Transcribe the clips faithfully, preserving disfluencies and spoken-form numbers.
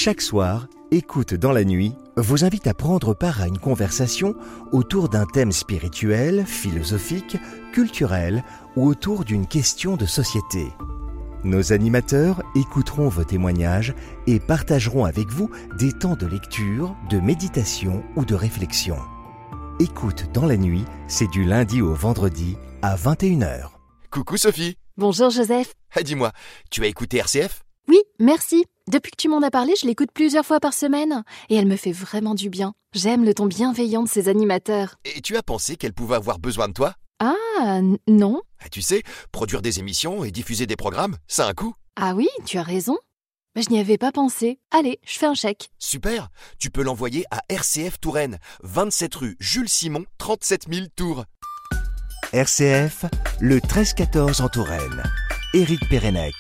Chaque soir, Écoute dans la nuit vous invite à prendre part à une conversation autour d'un thème spirituel, philosophique, culturel ou autour d'une question de société. Nos animateurs écouteront vos témoignages et partageront avec vous des temps de lecture, de méditation ou de réflexion. Écoute dans la nuit, c'est du lundi au vendredi à vingt et une heures. Coucou Sophie. Bonjour Joseph. Ah, dis-moi, tu as écouté R C F ? Oui, merci. Depuis que tu m'en as parlé, je l'écoute plusieurs fois par semaine. Et elle me fait vraiment du bien. J'aime le ton bienveillant de ses animateurs. Et tu as pensé qu'elle pouvait avoir besoin de toi ? Ah, n- non. Ah, tu sais, produire des émissions et diffuser des programmes, ça a un coût. Ah oui, tu as raison. Mais je n'y avais pas pensé. Allez, je fais un chèque. Super, tu peux l'envoyer à R C F Touraine, vingt-sept rue Jules Simon, trente-sept mille Tours. R C F, le treize quatorze en Touraine. Éric Pérenec.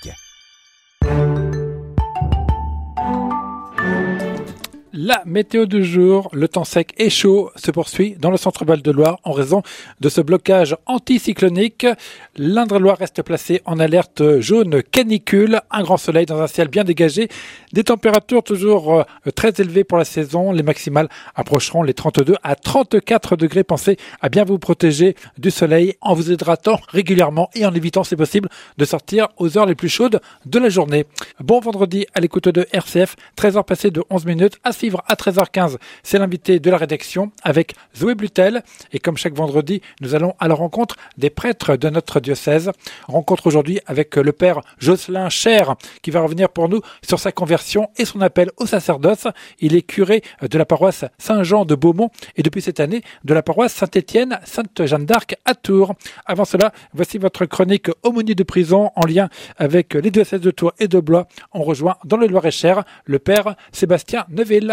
La météo du jour, le temps sec et chaud se poursuit dans le centre Val-de-Loire en raison de ce blocage anticyclonique. L'Indre-et-Loire reste placé en alerte jaune canicule, un grand soleil dans un ciel bien dégagé, des températures toujours euh, très élevées pour la saison. Les maximales approcheront les trente-deux à trente-quatre degrés. Pensez à bien vous protéger du soleil en vous hydratant régulièrement et en évitant, si possible, de sortir aux heures les plus chaudes de la journée. Bon vendredi à l'écoute de R C F, treize heures passées de onze minutes. À suivre à treize heures quinze, c'est l'invité de la rédaction avec Zoé Blutel. Et comme chaque vendredi, nous allons à la rencontre des prêtres de notre diocèse. Rencontre aujourd'hui avec le père Jocelyn Cher qui va revenir pour nous sur sa conversion et son appel au sacerdoce. Il est curé de la paroisse Saint-Jean de Beaumont et depuis cette année de la paroisse Saint-Étienne, Sainte-Jeanne d'Arc à Tours. Avant cela, voici votre chronique aumônier de prison en lien avec les diocèses de Tours et de Blois. On rejoint dans le Loir-et-Cher le père Sébastien Neuville.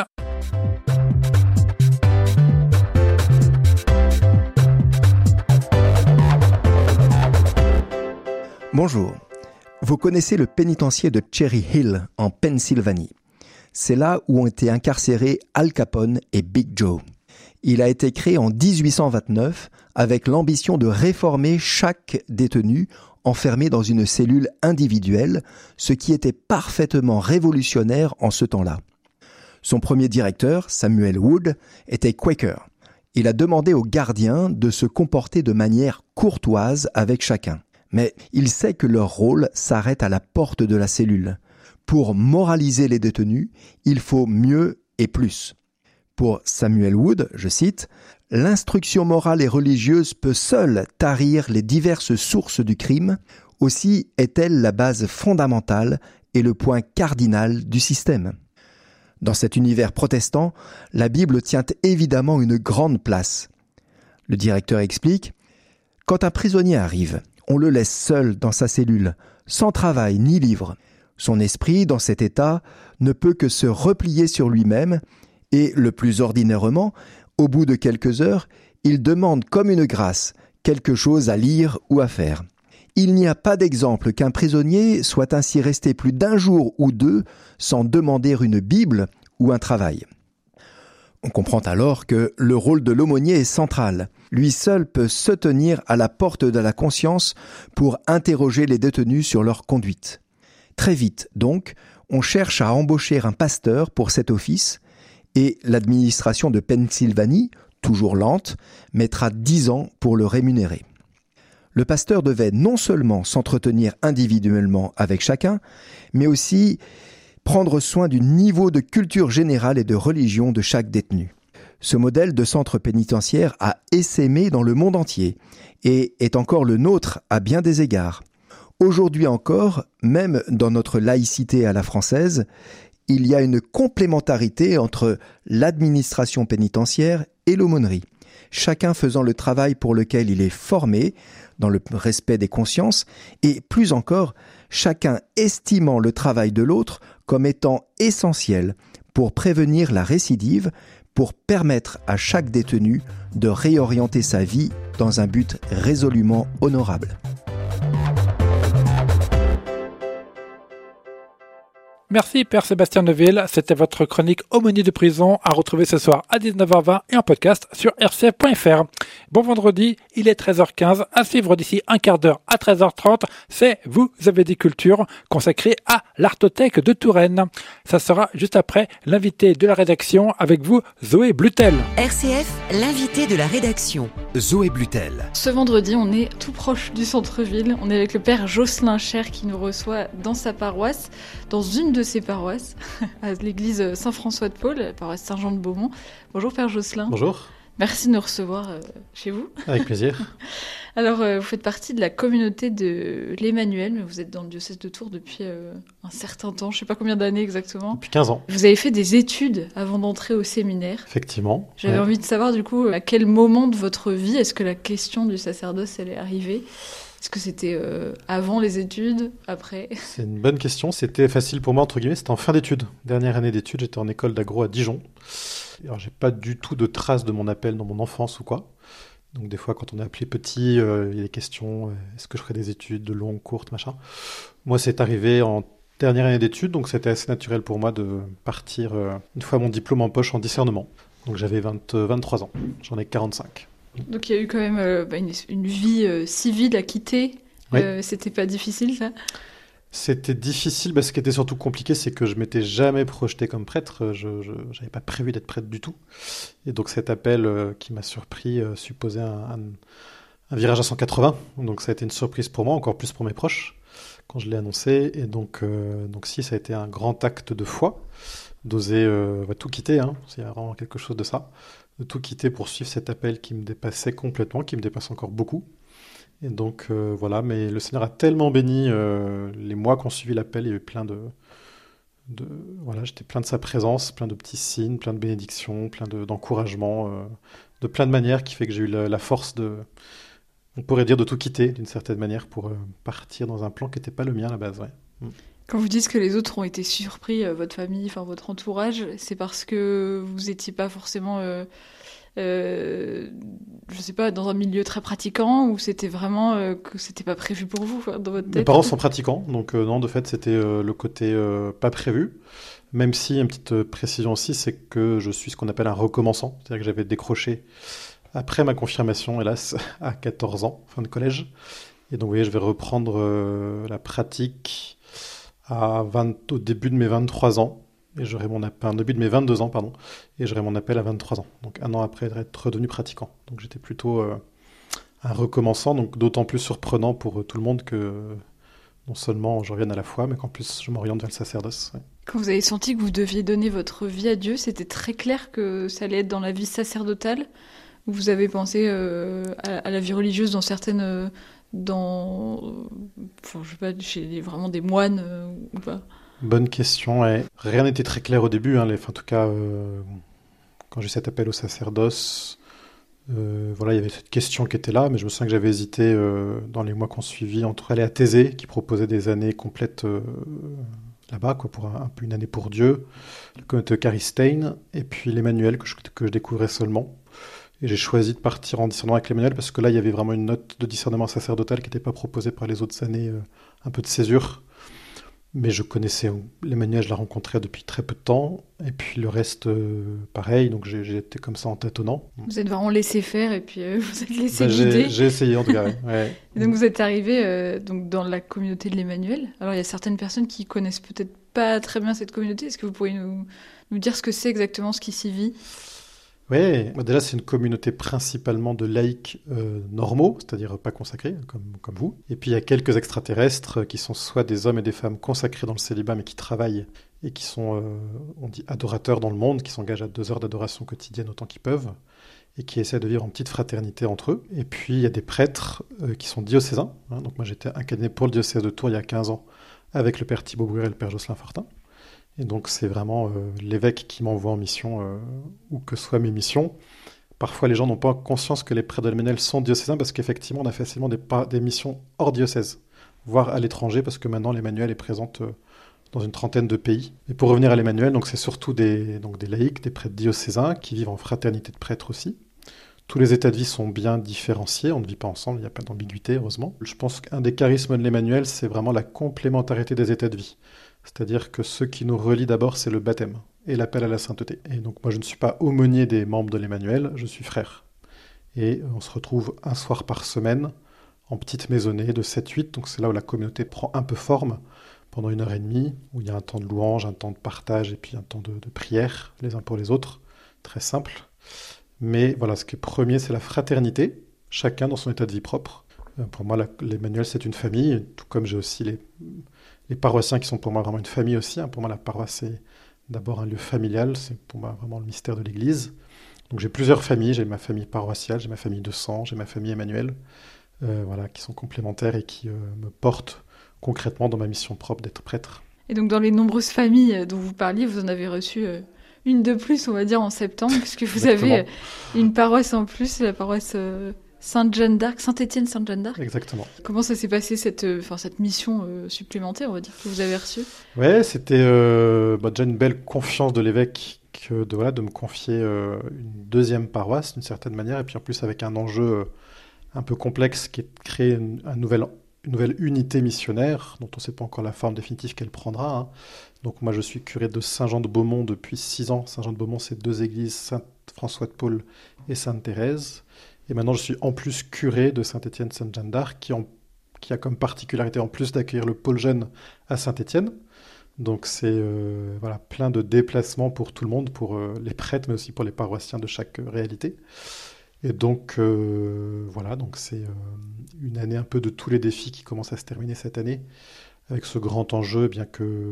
Bonjour. Vous connaissez le pénitencier de Cherry Hill en Pennsylvanie. C'est là où ont été incarcérés Al Capone et Big Joe. Il a été créé en dix-huit cent vingt-neuf avec l'ambition de réformer chaque détenu enfermé dans une cellule individuelle, ce qui était parfaitement révolutionnaire en ce temps-là. Son premier directeur, Samuel Wood, était Quaker. Il a demandé aux gardiens de se comporter de manière courtoise avec chacun. Mais il sait que leur rôle s'arrête à la porte de la cellule. Pour moraliser les détenus, il faut mieux et plus. Pour Samuel Wood, je cite, « L'instruction morale et religieuse peut seule tarir les diverses sources du crime. Aussi est-elle la base fondamentale et le point cardinal du système. » Dans cet univers protestant, la Bible tient évidemment une grande place. Le directeur explique « Quand un prisonnier arrive, on le laisse seul dans sa cellule, sans travail ni livre. Son esprit, dans cet état, ne peut que se replier sur lui-même et, le plus ordinairement, au bout de quelques heures, il demande comme une grâce quelque chose à lire ou à faire. Il n'y a pas d'exemple qu'un prisonnier soit ainsi resté plus d'un jour ou deux sans demander une Bible ou un travail. » On comprend alors que le rôle de l'aumônier est central. Lui seul peut se tenir à la porte de la conscience pour interroger les détenus sur leur conduite. Très vite, donc, on cherche à embaucher un pasteur pour cet office et l'administration de Pennsylvanie, toujours lente, mettra dix ans pour le rémunérer. Le pasteur devait non seulement s'entretenir individuellement avec chacun, mais aussi prendre soin du niveau de culture générale et de religion de chaque détenu. Ce modèle de centre pénitentiaire a essaimé dans le monde entier et est encore le nôtre à bien des égards. Aujourd'hui encore, même dans notre laïcité à la française, il y a une complémentarité entre l'administration pénitentiaire et l'aumônerie, chacun faisant le travail pour lequel il est formé, dans le respect des consciences, et plus encore, chacun estimant le travail de l'autre comme étant essentiel pour prévenir la récidive, pour permettre à chaque détenu de réorienter sa vie dans un but résolument honorable. Merci Père Sébastien Neuville, c'était votre chronique Aumônier de prison à retrouver ce soir à dix-neuf heures vingt et en podcast sur r c f point f r. Bon vendredi, il est treize heures quinze, à suivre d'ici un quart d'heure à treize heures trente, c'est Vous avez des cultures consacré à l'Artothèque de Touraine. Ça sera juste après l'invité de la rédaction avec vous, Zoé Blutel. R C F, l'invité de la rédaction. Zoé Blutel. Ce vendredi, on est tout proche du centre-ville. On est avec le père Jocelyn Cher qui nous reçoit dans sa paroisse, dans une de ses paroisses, à l'église Saint-François de Paul, la paroisse Saint-Jean de Beaumont. Bonjour père Jocelyn. Bonjour. Merci de nous recevoir euh, chez vous. Avec plaisir. Alors, euh, vous faites partie de la communauté de l'Emmanuel, mais vous êtes dans le diocèse de Tours depuis euh, un certain temps, je ne sais pas combien d'années exactement. Depuis quinze ans. Vous avez fait des études avant d'entrer au séminaire. Effectivement. J'avais ouais. envie de savoir du coup, à quel moment de votre vie est-ce que la question du sacerdoce, elle est arrivée ? Est-ce que c'était euh, avant les études, après ? C'est une bonne question. C'était facile pour moi, entre guillemets. C'était en fin d'études. Dernière année d'études, j'étais en école d'agro à Dijon. Alors, j'ai pas du tout de traces de mon appel dans mon enfance ou quoi. Donc, des fois, quand on est appelé petit, euh, il y a des questions. Euh, est-ce que je ferais des études de longues, courtes, machin ? Moi, c'est arrivé en dernière année d'études, donc c'était assez naturel pour moi de partir, euh, une fois mon diplôme en poche, en discernement. Donc, j'avais vingt, euh, vingt-trois ans. J'en ai quarante-cinq. Donc il y a eu quand même euh, bah, une, une vie euh, civile à quitter. Oui. Euh, c'était pas difficile ça ? C'était difficile, bah, ce qui était surtout compliqué, c'est que je m'étais jamais projeté comme prêtre. Je n'avais pas prévu d'être prêtre du tout. Et donc cet appel euh, qui m'a surpris euh, supposait un, un, un virage à cent quatre-vingts. Donc ça a été une surprise pour moi, encore plus pour mes proches, quand je l'ai annoncé. Et donc, euh, donc si, ça a été un grand acte de foi, d'oser euh, bah, tout quitter, hein, s'il y a vraiment quelque chose de ça. De tout quitter pour suivre cet appel qui me dépassait complètement, qui me dépasse encore beaucoup. Et donc, euh, voilà, mais le Seigneur a tellement béni euh, les mois qui ont suivi l'appel, il y a eu plein de... de voilà, j'étais plein de sa présence, plein de petits signes, plein de bénédictions, plein de, d'encouragements, euh, de plein de manières qui fait que j'ai eu la, la force de... On pourrait dire de tout quitter, d'une certaine manière, pour euh, partir dans un plan qui n'était pas le mien à la base, ouais. Mm. Quand vous dites que les autres ont été surpris, euh, votre famille, enfin votre entourage, c'est parce que vous n'étiez pas forcément, euh, euh, je sais pas, dans un milieu très pratiquant, ou c'était vraiment euh, que c'était pas prévu pour vous, quoi, dans votre tête ? Mes parents sont pratiquants, donc euh, non, de fait, c'était euh, le côté euh, pas prévu. Même si, une petite euh, précision aussi, c'est que je suis ce qu'on appelle un recommençant, c'est-à-dire que j'avais décroché après ma confirmation, hélas, à quatorze ans, fin de collège. Et donc, vous voyez, je vais reprendre euh, la pratique à vingt, au début de mes vingt-trois ans, et j'aurai mon appel, au début de mes vingt-deux ans, pardon, et j'aurai mon appel à vingt-trois ans, donc un an après être redevenu pratiquant. Donc j'étais plutôt euh, un recommençant, donc d'autant plus surprenant pour euh, tout le monde que non seulement je revienne à la foi, mais qu'en plus je m'oriente vers le sacerdoce. Ouais. Quand vous avez senti que vous deviez donner votre vie à Dieu, c'était très clair que ça allait être dans la vie sacerdotale, ou vous avez pensé euh, à, à la vie religieuse dans certaines... Euh, dans, enfin, je sais pas, chez vraiment des moines euh, ou pas ? Bonne question, ouais. Rien n'était très clair au début, hein, les, enfin, en tout cas, euh, quand j'ai eu cet appel au sacerdoce, euh, voilà, il y avait cette question qui était là, mais je me souviens que j'avais hésité euh, dans les mois qu'on suivit entre aller à Thésée, qui proposait des années complètes euh, là-bas, quoi, pour un, un peu une année pour Dieu, le communauté Eucharistain, et puis l'Emmanuel que je, que je découvrais seulement. Et j'ai choisi de partir en discernement avec l'Emmanuel parce que là, il y avait vraiment une note de discernement sacerdotal qui n'était pas proposée par les autres années, euh, un peu de césure. Mais je connaissais l'Emmanuel, je l'ai rencontré depuis très peu de temps. Et puis le reste, euh, pareil, donc j'ai, j'ai été comme ça en tâtonnant. Vous êtes vraiment laissé faire et puis euh, vous êtes laissé bah, guider. J'ai, j'ai essayé en tout cas, ouais. Et donc vous êtes arrivé euh, donc, dans la communauté de l'Emmanuel. Alors il y a certaines personnes qui connaissent peut-être pas très bien cette communauté. Est-ce que vous pourriez nous, nous dire ce que c'est exactement, ce qui s'y vit ? Oui, déjà c'est une communauté principalement de laïcs euh, normaux, c'est-à-dire pas consacrés, comme, comme vous. Et puis il y a quelques extraterrestres qui sont soit des hommes et des femmes consacrés dans le célibat, mais qui travaillent et qui sont, euh, on dit, adorateurs dans le monde, qui s'engagent à deux heures d'adoration quotidienne autant qu'ils peuvent, et qui essaient de vivre en petite fraternité entre eux. Et puis il y a des prêtres euh, qui sont diocésains. Hein, donc moi j'étais incarné pour le diocèse de Tours il y a quinze ans, avec le père Thibaut Bruel et le père Jocelyn Fortin. Et donc c'est vraiment euh, l'évêque qui m'envoie en mission, euh, où que soient mes missions. Parfois les gens n'ont pas conscience que les prêtres de l'Emmanuel sont diocésains, parce qu'effectivement on a facilement des, des missions hors diocèse, voire à l'étranger, parce que maintenant l'Emmanuel est présente euh, dans une trentaine de pays. Et pour revenir à l'Emmanuel, donc c'est surtout des, donc des laïcs, des prêtres diocésains, qui vivent en fraternité de prêtres aussi. Tous les états de vie sont bien différenciés, on ne vit pas ensemble, il n'y a pas d'ambiguïté, heureusement. Je pense qu'un des charismes de l'Emmanuel, c'est vraiment la complémentarité des états de vie. C'est-à-dire que ce qui nous relie d'abord, c'est le baptême et l'appel à la sainteté. Et donc moi, je ne suis pas aumônier des membres de l'Emmanuel, je suis frère. Et on se retrouve un soir par semaine en petite maisonnée de sept huit, donc c'est là où la communauté prend un peu forme pendant une heure et demie, où il y a un temps de louange, un temps de partage et puis un temps de, de prière les uns pour les autres, très simple. Mais voilà, ce qui est premier, c'est la fraternité, chacun dans son état de vie propre. Euh, pour moi, la, l'Emmanuel, c'est une famille, tout comme j'ai aussi les, les paroissiens qui sont pour moi vraiment une famille aussi. Hein. Pour moi, la paroisse, c'est d'abord un lieu familial, c'est pour moi vraiment le mystère de l'Église. Donc j'ai plusieurs familles, j'ai ma famille paroissiale, j'ai ma famille de sang, j'ai ma famille Emmanuel, euh, voilà, qui sont complémentaires et qui euh, me portent concrètement dans ma mission propre d'être prêtre. Et donc dans les nombreuses familles dont vous parliez, vous en avez reçu euh, une de plus, on va dire, en septembre, puisque vous avez euh, une paroisse en plus, la paroisse euh, Sainte-Jeanne d'Arc, Saint-Étienne Sainte-Jeanne d'Arc. Exactement. Comment ça s'est passé, cette, euh, cette mission euh, supplémentaire, on va dire, que vous avez reçue ? Ouais, c'était euh, bah, déjà une belle confiance de l'évêque que de, voilà, de me confier euh, une deuxième paroisse d'une certaine manière, et puis en plus avec un enjeu euh, un peu complexe qui est de créer une, un nouvel, une nouvelle unité missionnaire dont on ne sait pas encore la forme définitive qu'elle prendra. Hein. Donc moi je suis curé de Saint-Jean-de-Beaumont depuis six ans. Saint-Jean-de-Beaumont, c'est deux églises, Saint-François-de-Paul et Sainte-Thérèse. Et maintenant je suis en plus curé de Saint-Étienne Sainte-Jeanne d'Arc qui, en, qui a comme particularité en plus d'accueillir le pôle jeune à Saint-Étienne. Donc c'est euh, voilà, plein de déplacements pour tout le monde, pour euh, les prêtres, mais aussi pour les paroissiens de chaque euh, réalité. Et donc euh, voilà, donc c'est euh, une année un peu de tous les défis qui commencent à se terminer cette année, avec ce grand enjeu, bien que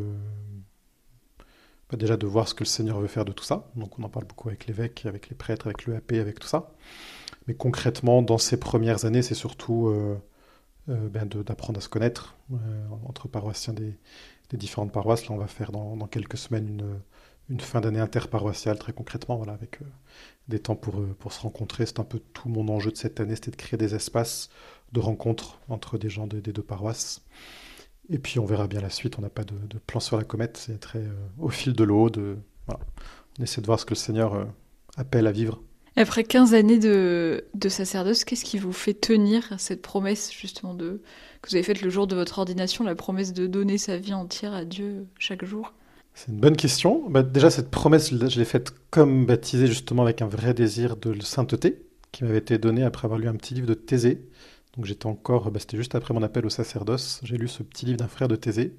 bah, déjà de voir ce que le Seigneur veut faire de tout ça. Donc on en parle beaucoup avec l'évêque, avec les prêtres, avec l'E A P, avec tout ça. Mais concrètement, dans ces premières années, c'est surtout euh, euh, ben de, d'apprendre à se connaître euh, entre paroissiens des des différentes paroisses. Là, on va faire dans, dans quelques semaines une, une fin d'année interparoissiale, très concrètement, voilà, avec euh, des temps pour, euh, pour se rencontrer. C'est un peu tout mon enjeu de cette année, c'était de créer des espaces de rencontre entre des gens de, des deux paroisses. Et puis, on verra bien la suite. On n'a pas de, de plan sur la comète. C'est très euh, au fil de l'eau. De, voilà. On essaie de voir ce que le Seigneur euh, appelle à vivre. Après quinze années de, de sacerdoce, qu'est-ce qui vous fait tenir à cette promesse, justement, de, que vous avez faite le jour de votre ordination, la promesse de donner sa vie entière à Dieu chaque jour ? C'est une bonne question. Bah, déjà, cette promesse, je l'ai faite comme baptisée, justement, avec un vrai désir de sainteté, qui m'avait été donné après avoir lu un petit livre de Thésée. Donc j'étais encore, bah, c'était juste après mon appel au sacerdoce, j'ai lu ce petit livre d'un frère de Thésée,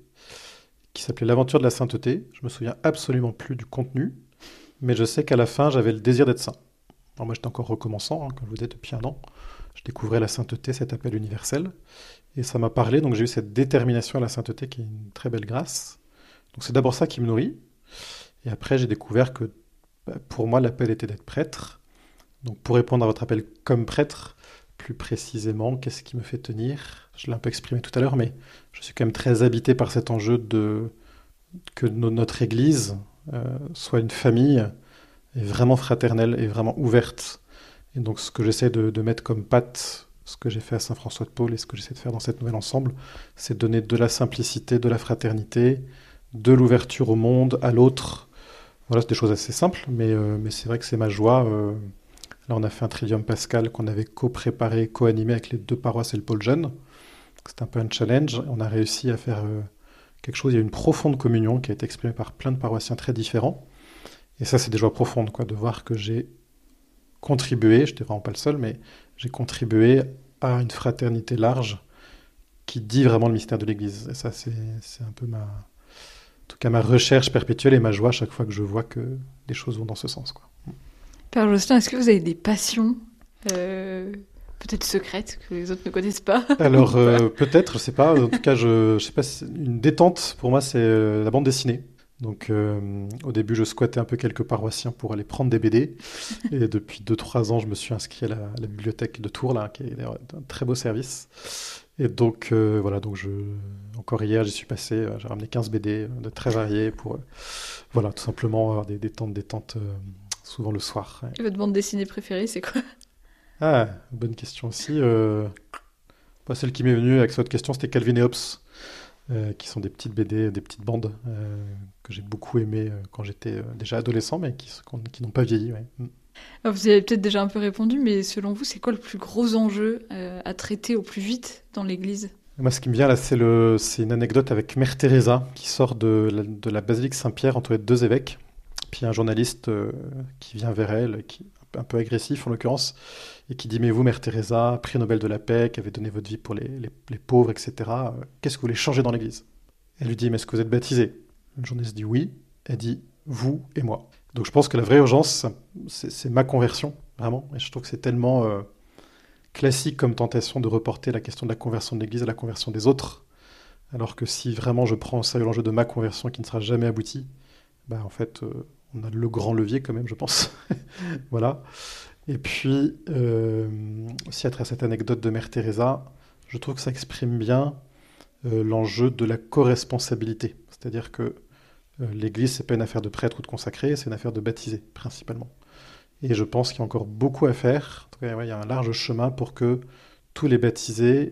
qui s'appelait L'aventure de la sainteté. Je me souviens absolument plus du contenu, mais je sais qu'à la fin, j'avais le désir d'être saint. Alors moi, j'étais encore recommençant, hein, comme je vous disais, depuis un an. Je découvrais la sainteté, cet appel universel. Et ça m'a parlé, donc j'ai eu cette détermination à la sainteté qui est une très belle grâce. Donc c'est d'abord ça qui me nourrit. Et après, j'ai découvert que bah, pour moi, l'appel était d'être prêtre. Donc pour répondre à votre appel comme prêtre, plus précisément, qu'est-ce qui me fait tenir ? Je l'ai un peu exprimé tout à l'heure, mais je suis quand même très habité par cet enjeu de que no- notre Église euh, soit une famille est vraiment fraternelle et vraiment ouverte. Et donc ce que j'essaie de, de mettre comme patte, ce que j'ai fait à Saint-François-de-Paul et ce que j'essaie de faire dans cette nouvelle ensemble, c'est de donner de la simplicité, de la fraternité, de l'ouverture au monde, à l'autre. Voilà, c'est des choses assez simples, mais, euh, mais c'est vrai que c'est ma joie. Euh, là, on a fait un Triduum Pascal qu'on avait co-préparé, co-animé avec les deux paroisses et le pôle jeune. C'était un peu un challenge. On a réussi à faire euh, quelque chose. Il y a une profonde communion qui a été exprimée par plein de paroissiens très différents. Et ça, c'est des joies profondes, quoi, de voir que j'ai contribué, je n'étais vraiment pas le seul, mais j'ai contribué à une fraternité large qui dit vraiment le mystère de l'Église. Et ça, c'est, c'est un peu ma, en tout cas, ma recherche perpétuelle et ma joie chaque fois que je vois que des choses vont dans ce sens, quoi. Père Jocelyn, est-ce que vous avez des passions euh, peut-être secrètes que les autres ne connaissent pas ? Alors, euh, peut-être, je ne sais pas. En tout cas, je, je sais pas, une détente, pour moi, c'est euh, la bande dessinée. Donc euh, au début, je squattais un peu quelques paroissiens pour aller prendre des B D. Et depuis deux trois ans, je me suis inscrit à la, à la bibliothèque de Tours, là, qui est un très beau service. Et donc, euh, voilà, donc je... encore hier, j'y suis passé. Euh, j'ai ramené quinze B D euh, de très variés pour, euh, voilà, tout simplement avoir des détentes, détentes, euh, souvent le soir. Ouais. Et votre bande dessinée préférée, c'est quoi ? Ah, bonne question aussi. Euh... Bah, celle qui m'est venue avec cette question, c'était Calvin et Hobbes. Euh, qui sont des petites B D, des petites bandes euh, que j'ai beaucoup aimées euh, quand j'étais euh, déjà adolescent, mais qui, qui n'ont pas vieilli. Ouais. Alors vous y avez peut-être déjà un peu répondu, mais selon vous, c'est quoi le plus gros enjeu euh, à traiter au plus vite dans l'Église ? Moi, ce qui me vient là, c'est, le, c'est une anecdote avec Mère Teresa qui sort de la, de la basilique Saint-Pierre entourée de deux évêques. Puis un journaliste euh, qui vient vers elle, qui est un peu agressif en l'occurrence, et qui dit « Mais vous, Mère Teresa, prix Nobel de la paix, qui avez donné votre vie pour les, les, les pauvres, et cetera, euh, qu'est-ce que vous voulez changer dans l'Église ?» Elle lui dit « Mais est-ce que vous êtes baptisé ?» Le journaliste dit « Oui ». Elle dit « Vous et moi ». Donc je pense que la vraie urgence, c'est, c'est ma conversion, vraiment. Et je trouve que c'est tellement euh, classique comme tentation de reporter la question de la conversion de l'Église à la conversion des autres. Alors que si vraiment je prends au sérieux l'enjeu de ma conversion qui ne sera jamais aboutie, bah en fait, euh, on a le grand levier quand même, je pense. Voilà. Et puis, euh, aussi à travers cette anecdote de Mère Teresa, je trouve que ça exprime bien euh, l'enjeu de la co-responsabilité. C'est-à-dire que euh, l'Église, c'est pas une affaire de prêtre ou de consacré, c'est une affaire de baptisé, principalement. Et je pense qu'il y a encore beaucoup à faire. En tout cas, ouais, il y a un large chemin pour que tous les baptisés,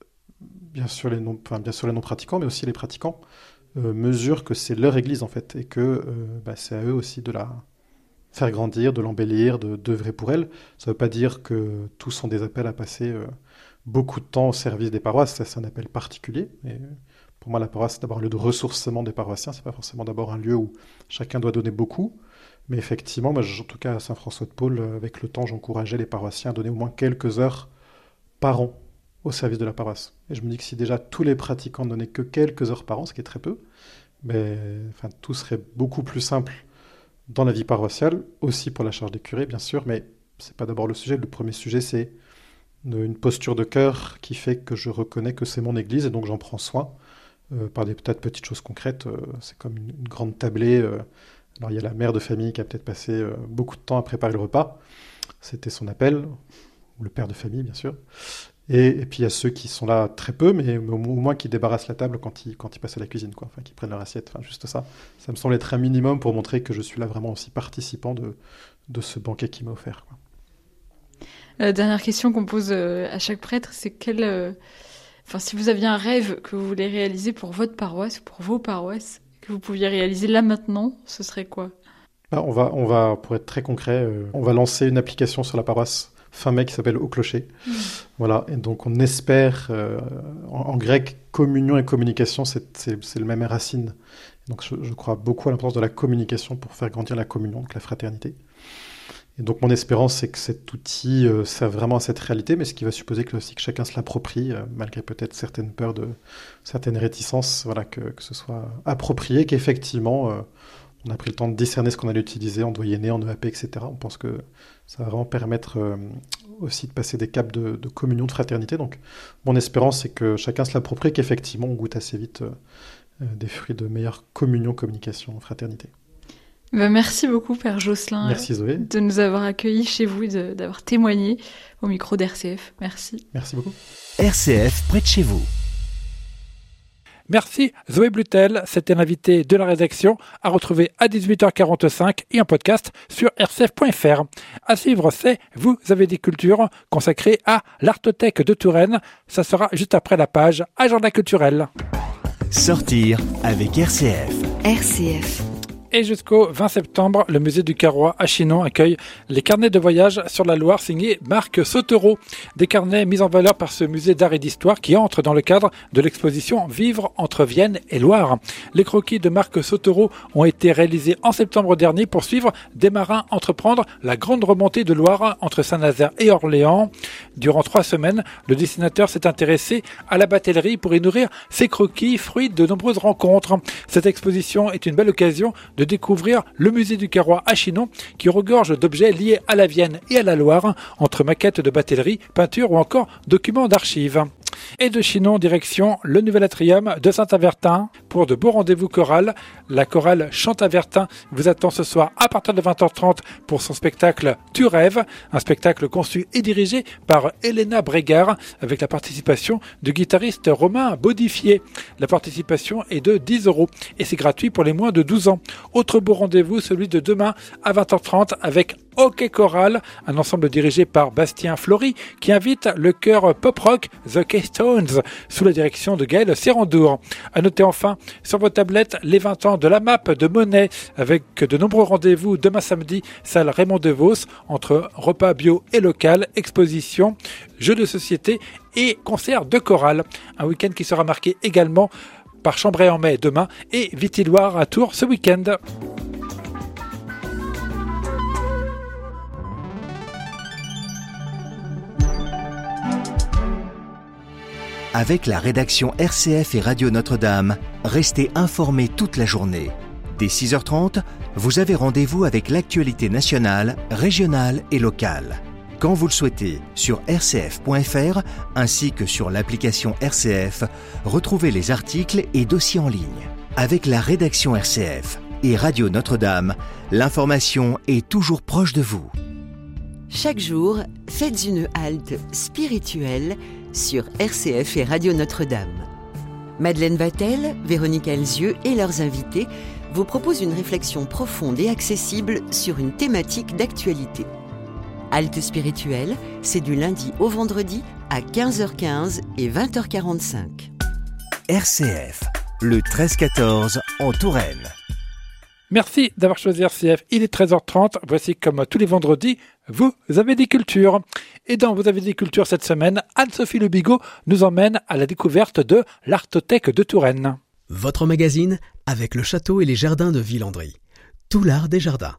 bien sûr les non, enfin, bien sûr les non-pratiquants, mais aussi les pratiquants, euh, mesurent que c'est leur Église, en fait, et que euh, bah, c'est à eux aussi de la faire grandir, de l'embellir, de d'œuvrer pour elle. Ça ne veut pas dire que tous sont des appels à passer euh, beaucoup de temps au service des paroisses. Ça, c'est un appel particulier. Et pour moi, la paroisse, c'est d'abord un lieu de ressourcement des paroissiens. Ce n'est pas forcément d'abord un lieu où chacun doit donner beaucoup. Mais effectivement, moi, en tout cas à Saint-François de Paul, avec le temps, j'encourageais les paroissiens à donner au moins quelques heures par an au service de la paroisse. Et je me dis que si déjà tous les pratiquants ne donnaient que quelques heures par an, ce qui est très peu, mais, enfin, tout serait beaucoup plus simple dans la vie paroissiale, aussi pour la charge des curés, bien sûr, mais ce n'est pas d'abord le sujet. Le premier sujet, c'est une posture de cœur qui fait que je reconnais que c'est mon Église, et donc j'en prends soin, euh, par des peut-être petites choses concrètes. Euh, c'est comme une, une grande tablée. Euh, alors il y a la mère de famille qui a peut-être passé euh, beaucoup de temps à préparer le repas. C'était son appel, ou le père de famille, bien sûr. Et, et puis il y a ceux qui sont là très peu, mais au, au moins qui débarrassent la table quand ils, quand ils passent à la cuisine, quoi. Enfin, qui prennent leur assiette, enfin, juste ça. Ça me semble être un minimum pour montrer que je suis là vraiment aussi participant de, de ce banquet qui m'est offert, quoi. La dernière question qu'on pose euh, à chaque prêtre, c'est quel, euh... enfin, si vous aviez un rêve que vous voulez réaliser pour votre paroisse, pour vos paroisses, que vous pouviez réaliser là maintenant, ce serait quoi ? Bah, on va, on va, pour être très concret, euh, on va lancer une application sur la paroisse fin mai qui s'appelle Au Clocher. Mmh. Voilà, et donc on espère, euh, en, en grec, communion et communication, c'est, c'est, c'est le même racine. Donc je, je crois beaucoup à l'importance de la communication pour faire grandir la communion, donc la fraternité. Et donc mon espérance, c'est que cet outil euh, serve vraiment à cette réalité, mais ce qui va supposer que, aussi que chacun se l'approprie, euh, malgré peut-être certaines peurs, de, certaines réticences, voilà, que, que ce soit approprié, qu'effectivement... Euh, on a pris le temps de discerner ce qu'on allait utiliser en doyenné, en E A P, et cetera. On pense que ça va vraiment permettre euh, aussi de passer des caps de, de communion, de fraternité. Donc, mon espérance, c'est que chacun se l'approprie et qu'effectivement, on goûte assez vite euh, des fruits de meilleure communion, communication, fraternité. Ben, merci beaucoup, Père Josselin, merci, Zoé, de nous avoir accueillis chez vous, de, d'avoir témoigné au micro d'R C F. Merci. Merci beaucoup. R C F près de chez vous. Merci Zoé Blutel, c'était l'invité de la rédaction, à retrouver à dix-huit heures quarante-cinq et en podcast sur r c f point f r. À suivre, c'est Vous avez des cultures, consacré à l'Artothèque de Touraine. Ça sera juste après la page Agenda culturel. Sortir avec R C F. R C F. Et jusqu'au vingt septembre, le musée du Carrois à Chinon accueille les carnets de voyage sur la Loire signés Marc Sautereau. Des carnets mis en valeur par ce musée d'art et d'histoire qui entre dans le cadre de l'exposition Vivre entre Vienne et Loire. Les croquis de Marc Sautereau ont été réalisés en septembre dernier pour suivre des marins entreprendre la grande remontée de Loire entre Saint-Nazaire et Orléans. Durant trois semaines, le dessinateur s'est intéressé à la batellerie pour y nourrir ses croquis, fruits de nombreuses rencontres. Cette exposition est une belle occasion de de découvrir le musée du Carrois à Chinon qui regorge d'objets liés à la Vienne et à la Loire, entre maquettes de batellerie, peintures ou encore documents d'archives. Et de Chinon, direction le nouvel atrium de Saint-Avertin pour de beaux rendez-vous chorales. La chorale Chant-Avertin vous attend ce soir à partir de vingt heures trente pour son spectacle Tu rêves, un spectacle conçu et dirigé par Elena Brégard avec la participation du guitariste Romain Baudifier. La participation est de dix euros et c'est gratuit pour les moins de douze ans. Autre beau rendez-vous, celui de demain à vingt heures trente avec OK Choral, un ensemble dirigé par Bastien Flory qui invite le chœur pop-rock The Keystones sous la direction de Gaël Sérandour. À noter enfin sur vos tablettes les vingt ans de la M A P de Monet avec de nombreux rendez-vous demain samedi, salle Raymond DeVos, entre repas bio et local, exposition, jeux de société et concerts de chorale. Un week-end qui sera marqué également par Chambray en mai demain et Vitiloire à Tours ce week-end. Avec la rédaction R C F et Radio Notre-Dame, restez informés toute la journée. Dès six heures trente, vous avez rendez-vous avec l'actualité nationale, régionale et locale. Quand vous le souhaitez, sur r c f point f r ainsi que sur l'application R C F, retrouvez les articles et dossiers en ligne. Avec la rédaction R C F et Radio Notre-Dame, l'information est toujours proche de vous. Chaque jour, faites une halte spirituelle sur R C F et Radio Notre-Dame. Madeleine Vatel, Véronique Alzieux et leurs invités vous proposent une réflexion profonde et accessible sur une thématique d'actualité. Halte spirituelle, c'est du lundi au vendredi à quinze heures quinze et vingt heures quarante-cinq. R C F, le treize quatorze en Touraine. Merci d'avoir choisi R C F, il est treize heures trente, voici comme tous les vendredis, vous avez des cultures. Et dans Vous avez des cultures cette semaine, Anne-Sophie Le Bigot nous emmène à la découverte de l'Artothèque de Touraine. Votre magazine avec le château et les jardins de Villandry. Tout l'art des jardins.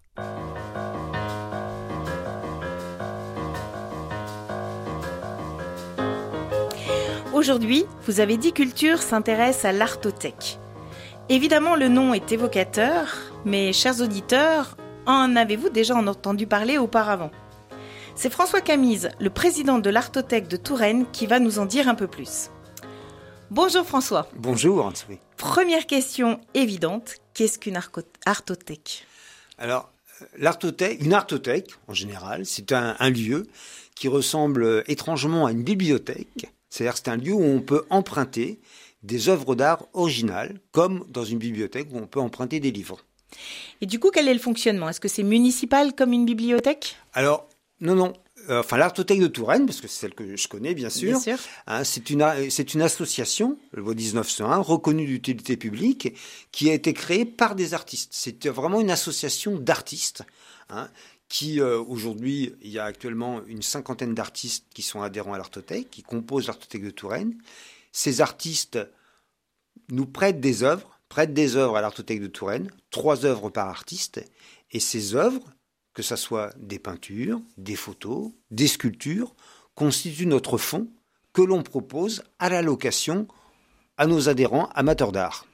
Aujourd'hui, Vous avez dit culture s'intéresse à l'Artothèque. Évidemment, le nom est évocateur, mais chers auditeurs, en avez-vous déjà entendu parler auparavant ? C'est François Camise, le président de l'Artothèque de Touraine, qui va nous en dire un peu plus. Bonjour François. Bonjour Anne-Sophie. Première question évidente, qu'est-ce qu'une arco- artothèque ? Alors, l'artothèque, une artothèque, en général, c'est un, un lieu qui ressemble étrangement à une bibliothèque. C'est-à-dire que c'est un lieu où on peut emprunter des œuvres d'art originales, comme dans une bibliothèque où on peut emprunter des livres. Et du coup, quel est le fonctionnement ? Est-ce que c'est municipal comme une bibliothèque ? Alors, non, non. Euh, enfin, l'Artothèque de Touraine, parce que c'est celle que je connais, bien sûr. Bien sûr. Hein, c'est une, c'est une association, loi dix-neuf cent un, reconnue d'utilité publique, qui a été créée par des artistes. C'est vraiment une association d'artistes, hein, qui, euh, aujourd'hui, il y a actuellement une cinquantaine d'artistes qui sont adhérents à l'Artothèque, qui composent l'Artothèque de Touraine. Ces artistes nous prêtent des œuvres, prêtent des œuvres à l'Artothèque de Touraine, trois œuvres par artiste, et ces œuvres, que ce soit des peintures, des photos, des sculptures, constituent notre fonds que l'on propose à la location à nos adhérents amateurs d'art.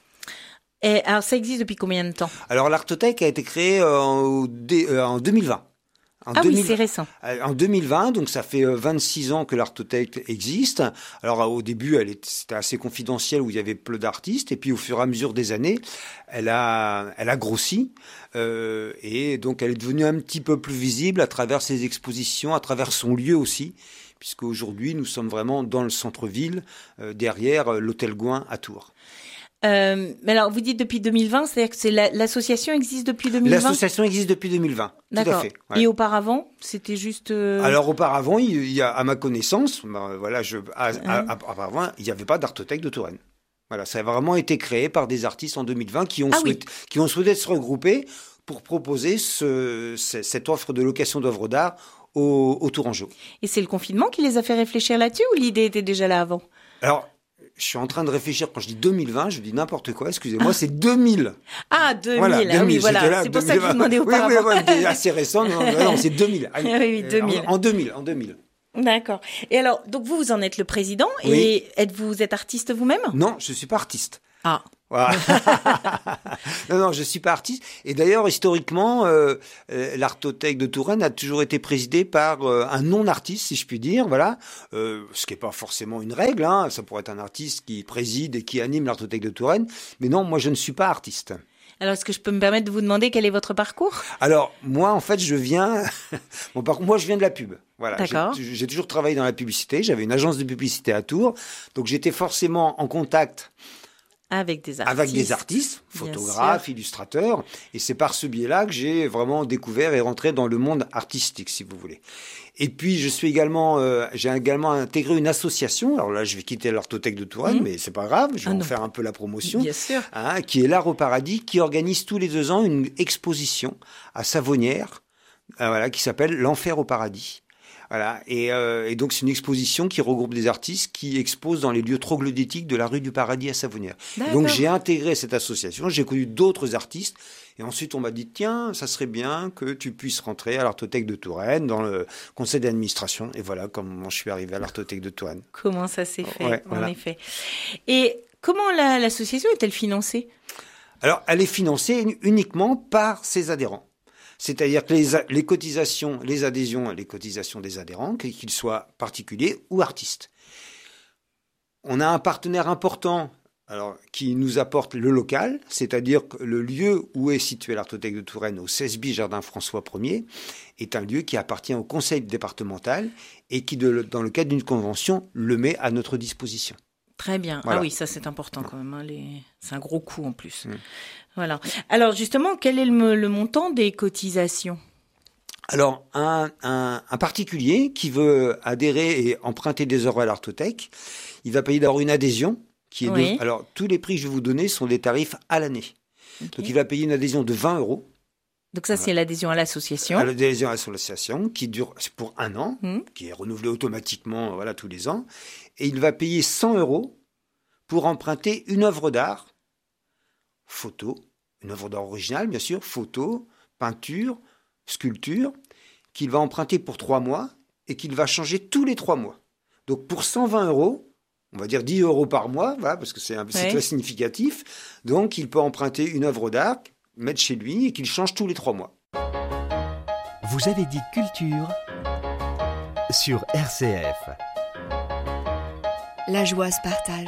Et alors, ça existe depuis combien de temps ? Alors, l'Artothèque a été créée euh, en, euh, en deux mille vingt. En ah deux mille oui, c'est récent. En deux mille vingt, donc ça fait vingt-six ans que l'Artothèque existe. Alors au début, elle est, c'était assez confidentiel où il y avait peu d'artistes. Et puis au fur et à mesure des années, elle a, elle a grossi. Euh, et donc elle est devenue un petit peu plus visible à travers ses expositions, à travers son lieu aussi. Puisqu'aujourd'hui, nous sommes vraiment dans le centre-ville, euh, derrière l'Hôtel Gouin à Tours. Euh, mais alors, vous dites depuis deux mille vingt, c'est-à-dire que c'est la, l'association existe depuis deux mille vingt ? L'association existe depuis deux mille vingt, D'accord. Tout à fait. Ouais. Et auparavant, c'était juste... Euh... Alors auparavant, il y a, à ma connaissance, ben, voilà, je, à, à, à, auparavant, il n'y avait pas d'Artothèque de Touraine. Voilà, ça a vraiment été créé par des artistes en deux mille vingt qui ont, ah, souhaité, oui. qui ont souhaité se regrouper pour proposer ce, ce, cette offre de location d'œuvres d'art aux, aux Tourangeaux. Et c'est le confinement qui les a fait réfléchir là-dessus ou l'idée était déjà là avant ? Alors... Je suis en train de réfléchir, quand je dis deux mille vingt, je dis n'importe quoi, excusez-moi, ah. c'est deux mille. Ah, deux mille, voilà, deux mille ah oui, voilà, là, c'est pour ça que je vous demandais auparavant. Oui, oui, oui, c'est assez récent, non, non, c'est deux mille. Oui, oui, deux mille. En, en deux mille, en deux mille. D'accord. Et alors, donc vous, vous en êtes le président, oui. Et êtes-vous vous êtes artiste vous-même ? Non, je ne suis pas artiste. Ah. Voilà. non, non, je ne suis pas artiste. Et d'ailleurs, historiquement, euh, euh, l'Artothèque de Touraine a toujours été présidée par euh, un non-artiste, si je puis dire. Voilà, euh, ce qui n'est pas forcément une règle. Hein. Ça pourrait être un artiste qui préside et qui anime l'Artothèque de Touraine. Mais non, moi, je ne suis pas artiste. Alors, est-ce que je peux me permettre de vous demander quel est votre parcours ? Alors, moi, en fait, je viens... bon, par contre, moi, je viens de la pub. Voilà. D'accord. J'ai, j'ai toujours travaillé dans la publicité. J'avais une agence de publicité à Tours. Donc, j'étais forcément en contact Avec des artistes. Avec des artistes, photographes, illustrateurs. Et c'est par ce biais-là que j'ai vraiment découvert et rentré dans le monde artistique, si vous voulez. Et puis, je suis également, euh, j'ai également intégré une association. Alors là, je vais quitter l'Artothèque de Touraine, mmh. mais c'est pas grave. Je vais ah en non. faire un peu la promotion. Bien sûr. Hein, qui est l'Art au Paradis, qui organise tous les deux ans une exposition à Savonnières, euh, voilà, qui s'appelle l'Enfer au Paradis. Voilà. Et, euh, et donc, c'est une exposition qui regroupe des artistes qui exposent dans les lieux troglodytiques de la rue du Paradis à Savonnières. Donc, j'ai intégré cette association, j'ai connu d'autres artistes. Et ensuite, on m'a dit, tiens, ça serait bien que tu puisses rentrer à l'Artothèque de Touraine, dans le conseil d'administration. Et voilà comment je suis arrivé à l'Artothèque de Touraine. Comment ça s'est fait, ouais, en voilà. effet. Et comment la, l'association est-elle financée ? Alors, elle est financée uniquement par ses adhérents. C'est-à-dire que les, les cotisations, les adhésions, les cotisations des adhérents, qu'ils soient particuliers ou artistes. On a un partenaire important alors, qui nous apporte le local, c'est-à-dire que le lieu où est située l'Artothèque de Touraine, au seize bis Jardin François Ier, est un lieu qui appartient au conseil départemental et qui, de, dans le cadre d'une convention, le met à notre disposition. Très bien. Voilà. Ah oui, ça c'est important quand même. Hein, les... C'est un gros coût en plus. Mmh. Voilà. Alors justement, quel est le, le montant des cotisations ? Alors, un, un, un particulier qui veut adhérer et emprunter des œuvres à l'Artothèque, il va payer d'abord une adhésion. Qui est oui. de... Alors, tous les prix que je vais vous donner sont des tarifs à l'année. Okay. Donc, il va payer une adhésion de vingt euros. Donc ça, c'est l'adhésion à l'association. À l'adhésion à l'association, qui dure pour un an, mmh. qui est renouvelée automatiquement voilà, tous les ans. Et il va payer cent euros pour emprunter une œuvre d'art, photo, une œuvre d'art originale, bien sûr, photo, peinture, sculpture, qu'il va emprunter pour trois mois et qu'il va changer tous les trois mois. Donc pour cent vingt euros, on va dire dix euros par mois, voilà, parce que c'est, un, c'est ouais. très significatif. Donc il peut emprunter une œuvre d'art, mettre chez lui et qu'il change tous les trois mois. Vous avez dit culture sur R C F. La joie se partage.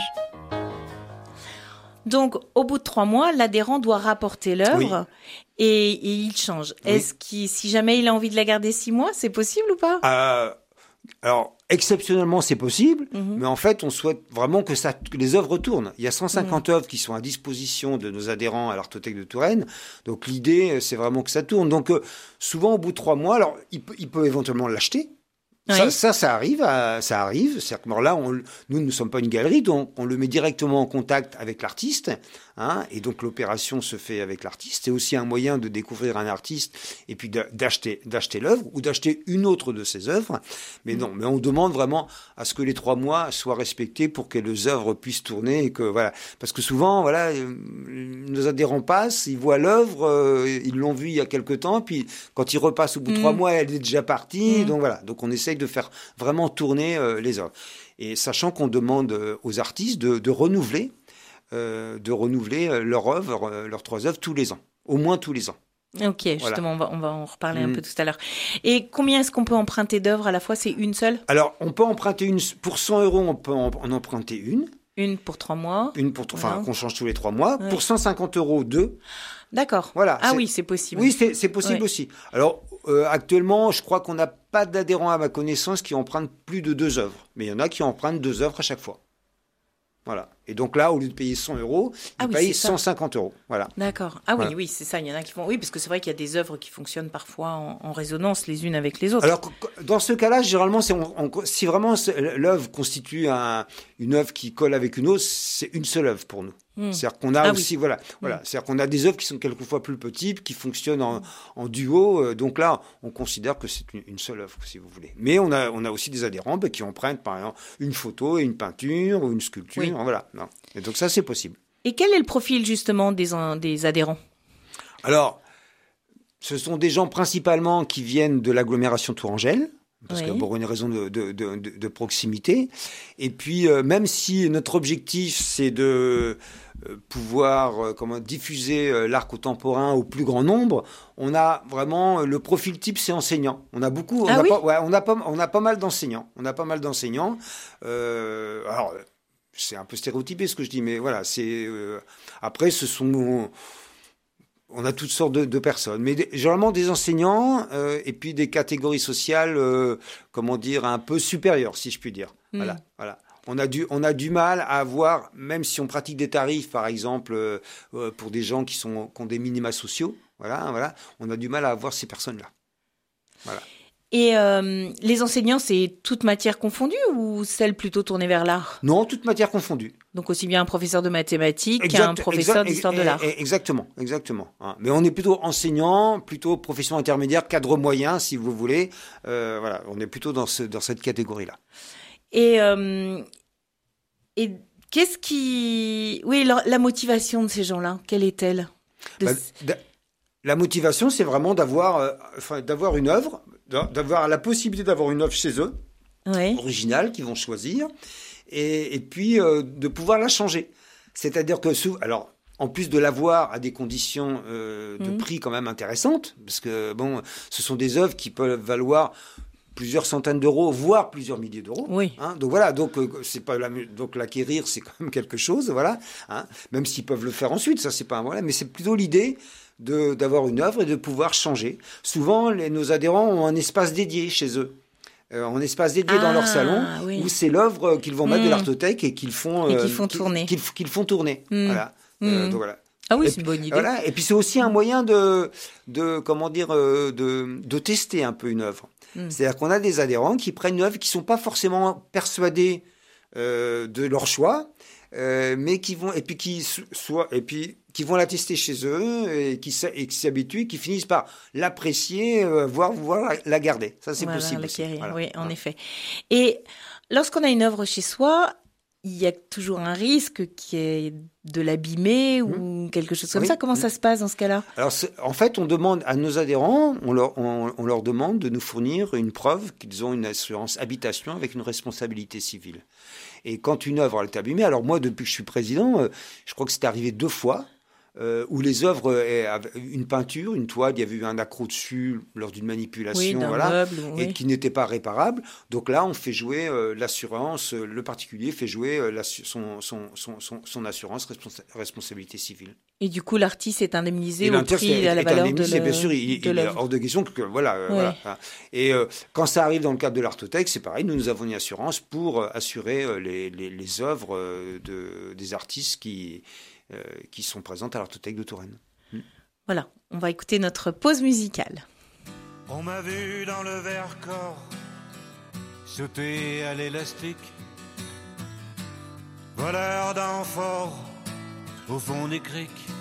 Donc, au bout de trois mois, l'adhérent doit rapporter l'œuvre oui. et, et il change. Oui. Est-ce que si jamais il a envie de la garder six mois, c'est possible ou pas ? euh, Alors, exceptionnellement, c'est possible, mm-hmm. mais en fait, on souhaite vraiment que, ça, que les œuvres tournent. Il y a cent cinquante mm-hmm. œuvres qui sont à disposition de nos adhérents à l'Artothèque de Touraine. Donc, l'idée, c'est vraiment que ça tourne. Donc, euh, souvent, au bout de trois mois, alors, il peut, il peut éventuellement l'acheter. Oui. Ça, ça, ça arrive, à, ça arrive. C'est-à-dire que là, on, nous ne sommes pas une galerie, donc on le met directement en contact avec l'artiste, hein, et donc l'opération se fait avec l'artiste. C'est aussi un moyen de découvrir un artiste et puis d'acheter, d'acheter l'œuvre ou d'acheter une autre de ses œuvres. Mais non, mais on demande vraiment à ce que les trois mois soient respectés pour que les œuvres puissent tourner et que voilà, parce que souvent, voilà, nos adhérents passent, ils voient l'œuvre, euh, ils l'ont vue il y a quelque temps, puis quand ils repassent au bout de mmh. trois mois, elle est déjà partie. Mmh. Donc voilà, donc on essaie de faire vraiment tourner euh, les œuvres. Et sachant qu'on demande euh, aux artistes de, de renouveler, euh, de renouveler euh, leur œuvre, euh, leurs trois œuvres tous les ans, au moins tous les ans. Ok, justement, voilà. on, va, on va en reparler mmh. un peu tout à l'heure. Et combien est-ce qu'on peut emprunter d'œuvres à la fois ? C'est une seule ? Alors, on peut emprunter une, pour cent euros, on peut en, en emprunter une. Une pour trois mois. Une pour, enfin, voilà. qu'on change tous les trois mois. Ouais. Pour cent cinquante euros, deux. D'accord. Voilà. Ah c'est... oui, c'est possible. Oui, c'est, c'est possible ouais. aussi. Alors, euh, actuellement, je crois qu'on n'a pas d'adhérents à ma connaissance qui empruntent plus de deux œuvres. Mais il y en a qui empruntent deux œuvres à chaque fois. Voilà. Et donc là, au lieu de payer cent euros, ah ils oui, payent cent cinquante euros. Voilà. D'accord. Ah voilà. oui, oui, c'est ça. Il y en a qui font. Oui, parce que c'est vrai qu'il y a des œuvres qui fonctionnent parfois en, en résonance les unes avec les autres. Alors, dans ce cas-là, généralement, c'est on, on, si vraiment l'œuvre constitue un, une œuvre qui colle avec une autre, c'est une seule œuvre pour nous. Mmh. C'est-à-dire qu'on a ah aussi, oui. voilà, voilà. Mmh. C'est-à-dire qu'on a des œuvres qui sont quelquefois plus petites, qui fonctionnent en, en duo. Donc là, on considère que c'est une, une seule œuvre, si vous voulez. Mais on a, on a aussi des adhérents bah, qui empruntent, par exemple, une photo et une peinture ou une sculpture. Oui. Voilà. Non. Et donc ça, c'est possible. Et quel est le profil justement des, des adhérents ? Alors, ce sont des gens principalement qui viennent de l'agglomération Tourangelle. Parce oui. que pour une raison de, de, de, de proximité. Et puis, euh, même si notre objectif, c'est de euh, pouvoir euh, comment, diffuser euh, l'art contemporain au plus grand nombre, on a vraiment, euh, le profil type, c'est enseignant. On a beaucoup, on, ah a, oui pas, ouais, on, a, pas, on a pas mal d'enseignants. On a pas mal d'enseignants. Euh, alors, c'est un peu stéréotypé ce que je dis, mais voilà, c'est... Euh, après, ce sont... On a toutes sortes de, de personnes, mais des, généralement des enseignants euh, et puis des catégories sociales, euh, comment dire, un peu supérieures, si je puis dire. Mmh. Voilà, voilà. On a du, on a du mal à avoir, même si on pratique des tarifs, par exemple, euh, pour des gens qui, sont, qui ont des minima sociaux, voilà, voilà, on a du mal à avoir ces personnes-là. Voilà. Et euh, les enseignants, c'est toute matière confondue ou celle plutôt tournée vers l'art? Non, toute matière confondue. Donc aussi bien un professeur de mathématiques exact, qu'un professeur exact, d'histoire de l'art. Exactement, exactement. Hein. Mais on est plutôt enseignant, plutôt profession intermédiaire, cadre moyen, si vous voulez. Euh, voilà, on est plutôt dans, ce, dans cette catégorie-là. Et, euh, et qu'est-ce qui... Oui, la, la motivation de ces gens-là, quelle est-elle? de... bah, La motivation, c'est vraiment d'avoir, euh, enfin, d'avoir une œuvre, d'avoir la possibilité d'avoir une œuvre chez eux, ouais. originale, qu'ils vont choisir, et, et puis euh, de pouvoir la changer. C'est-à-dire que, sous, alors, en plus de l'avoir à des conditions euh, de mmh. prix quand même intéressantes, parce que bon, ce sont des œuvres qui peuvent valoir plusieurs centaines d'euros, voire plusieurs milliers d'euros. Oui. Hein, donc voilà, donc euh, c'est pas la, donc l'acquérir, c'est quand même quelque chose, voilà. Hein, même s'ils peuvent le faire ensuite, ça c'est pas un problème, mais c'est plutôt l'idée de d'avoir une œuvre et de pouvoir changer. Souvent, les, nos adhérents ont un espace dédié chez eux. Euh, un espace dédié ah, dans leur salon oui. où c'est l'œuvre qu'ils vont mmh. mettre de l'artothèque et qu'ils font, et qu'ils font euh, tourner. Qu'ils, qu'ils font tourner. Mmh. Voilà. Mmh. Euh, donc voilà. Ah oui, et c'est une bonne idée. Voilà. Et puis c'est aussi un moyen de, de comment dire, euh, de, de tester un peu une œuvre. Mmh. C'est-à-dire qu'on a des adhérents qui prennent une œuvre qui sont pas forcément persuadés euh, de leur choix, euh, mais qui vont et puis qui soit et puis qui vont la tester chez eux et qui, et qui s'habituent, qui finissent par l'apprécier, euh, voire, voire la, la garder. Ça, c'est voilà, possible aussi. Voilà. Oui, en voilà. effet. Et lorsqu'on a une œuvre chez soi, il y a toujours un risque qui est de l'abîmer mmh. ou quelque chose comme oui. ça. Comment mmh. ça se passe dans ce cas-là? Alors, en fait, on demande à nos adhérents, on leur, on, on leur demande de nous fournir une preuve qu'ils ont une assurance habitation avec une responsabilité civile. Et quand une œuvre est abîmée, alors moi, depuis que je suis président, euh, je crois que c'est arrivé deux fois, Euh, où les œuvres, euh, une peinture, une toile, il y avait eu un accroc dessus lors d'une manipulation, oui, voilà, meuble, oui. et qui n'était pas réparable. Donc là, on fait jouer euh, l'assurance, euh, le particulier fait jouer euh, la, son, son, son, son, son assurance responsa- responsabilité civile. Et du coup, l'artiste est indemnisé au prix et à la valeur de l'œuvre. Bien sûr, il, il est hors de question que voilà. Euh, oui. voilà. Et euh, quand ça arrive dans le cadre de l'Artothèque, c'est pareil. Nous, nous avons une assurance pour euh, assurer euh, les, les, les œuvres euh, de, des artistes qui Euh, qui sont présentes à l'Artothèque de Touraine. Mmh. Voilà, on va écouter notre pause musicale. On m'a vu dans le Vercors sauter à l'élastique, voleur d'amphores au fond des criques.